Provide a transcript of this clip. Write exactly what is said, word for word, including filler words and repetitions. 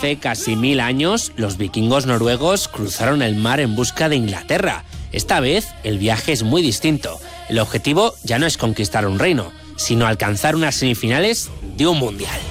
Hace casi mil años, los vikingos noruegos cruzaron el mar en busca de Inglaterra. Esta vez, el viaje es muy distinto. El objetivo ya no es conquistar un reino, sino alcanzar unas semifinales de un mundial.